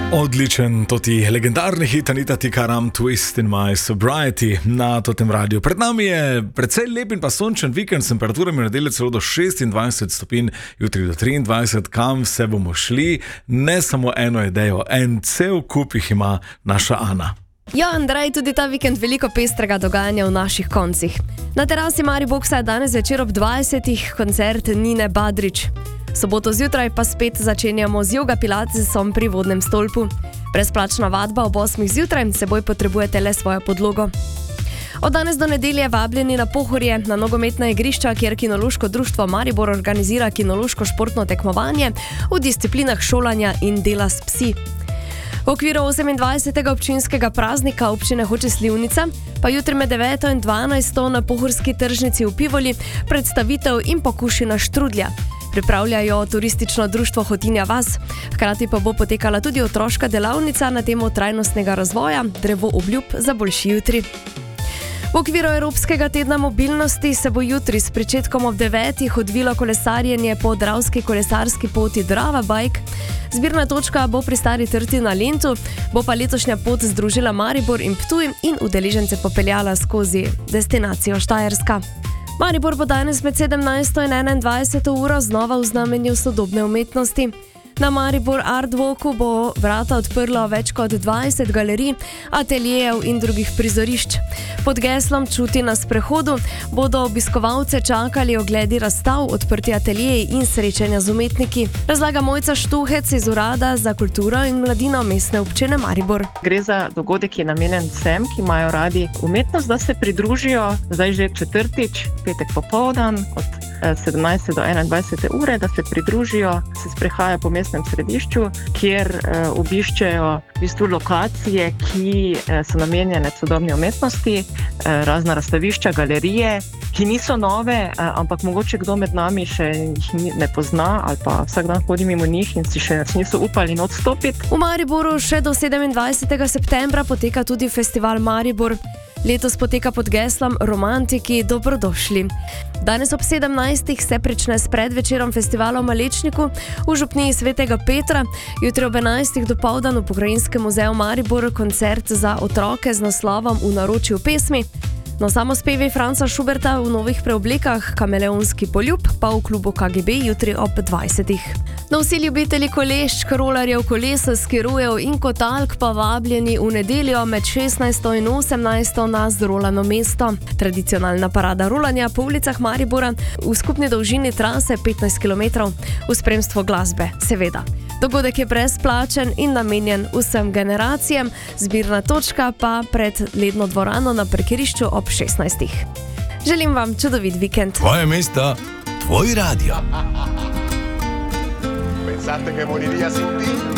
Odličen, toti legendarni hit Anita Tikaram, Twist in My Sobriety na totem radiju. Pred nami je precej lep in pa sončen vikend s temperaturami v nedeljo celo do 26 stopinj, jutri do 23, kam vse bomo šli, ne samo eno idejo, en cel kup jih ima naša Ana. Ja, Andrej, tudi ta vikend veliko pestrega dogajanja v naših koncih. Na terasi Mariboxa je danes večer ob 20. koncert Nine Badrić. Soboto zjutraj pa spet začenjamo z yoga pilatesom pri vodnem stolpu. Brezplačna vadba ob 8. zjutraj, seboj potrebujete le svojo podlogo. Od danes do nedelje vabljeni na Pohorje, na nogometna igrišča, kjer Kinološko društvo Maribor organizira kinološko športno tekmovanje v disciplinah šolanja in dela s psi. V okviru 28. občinskega praznika občine Hoče Slivnica pa jutri med 9 in 12 na pohorski tržnici v Pivoli predstavitev in pokušina štrudlja. Pripravljajo turistično društvo Hotinja vas, hkrati pa bo potekala tudi otroška delavnica na temo trajnostnega razvoja, drevo obljub za boljši jutri. V okviru Evropskega tedna mobilnosti se bo jutri s pričetkom ob 9. odvilo kolesarjenje po dravski kolesarski poti Drava Bike. Zbirna točka bo pri Stari Trti na Lentu, bo pa letošnja pot združila Maribor in Ptuj in udeležence popeljala skozi destinacijo Štajerska. Maribor bo danes med 17. in 21. uro znova v znamenju sodobne umetnosti. Na Maribor Art Walku bo vrata odprlo več kot 20 galerij, ateljejev in drugih prizorišč. Pod geslom Čuti na sprehodu bodo obiskovalce čakali ogledi razstav, odprti ateljeji in srečanja z umetniki. Razlaga Mojca Štuhec iz Urada za kulturo in mladino Mestne občine Maribor. Gre za dogodek, ki je namenjen vsem, ki imajo radi umetnost, da se pridružijo zdaj že četrtič, petek popoldan od 17. do 21. ure, da se pridružijo, se sprehajajo po mestnem središču, kjer obiščejo v bistvu lokacije, ki so namenjene sodobni umetnosti, razna razstavišča, galerije, ki niso nove, ampak mogoče kdo med nami še jih ne pozna ali pa vsak dan hodi mimo njih in si še niso upali odstopiti. V Mariboru še do 27. septembra poteka tudi festival Maribor. Letos poteka pod geslom Romantiki dobrodošli. Danes ob 17. se prične s predvečerom festivala v Malečniku v župniji Svetega Petra, jutri ob 11. dopoldan v Pokrajinskem muzeju Maribor koncert za otroke z naslovom V naročju pesmi. No, samospevi Franca Schuberta v novih preoblekah, Kameleonski poljub pa v klubu KGB jutri ob 20. No, vsi ljubitelji koleščk, rolarjev, kolesa, skirujev in kotalk pa vabljeni v nedeljo med 16. in 18. na Zrolano mesto. Tradicionalna parada rolanja po ulicah Maribora v skupni dolžini trase 15 km v spremstvu glasbe, seveda. Dogodek je brezplačen in namenjen vsem generacijam, zbirna točka pa pred ledno dvorano na parkirišču ob 16. Želim vam čudovit vikend. Tvoje mesto, tvoj radio. Pensaste que moriría sin ti?